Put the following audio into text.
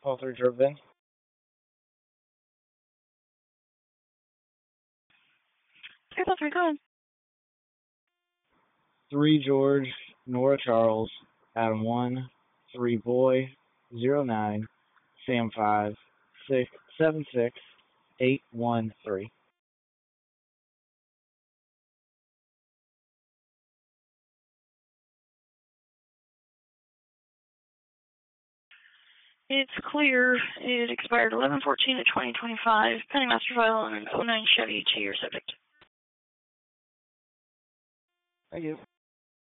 All three drove in. 303, go ahead. 3 George, Nora Charles, Adam 1, 3 Boy, 09, Sam 5, 6, 7 6, 8 1 3. It's clear. It expired 11/14 of 2025. Pending master file on an 09 Chevy to your subject. Thank you.